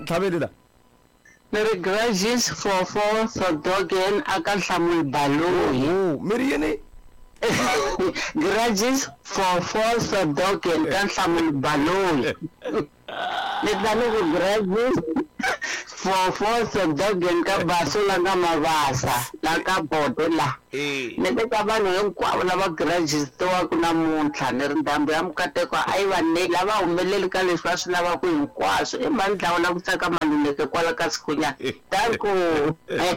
tlhabelela Ni ri grudges for Sodogen aka Hlamul Baloyi. miri yini Grudges for Sodogen ka Hlamul Baloyi. Ni tani ku grudges for Sodogen ka Baso la ka Mabasa la ka Bodo la. Ni teka vanhu hinkwavo lava grudges to wa ku namuntlha ni ri ndhambi ya mukateko a yi va ne lava humeleli ka leswi va swi lavaka hinkwaswo i mani dlawa la ku tsaka maluleke kwala ka sikunyana tanku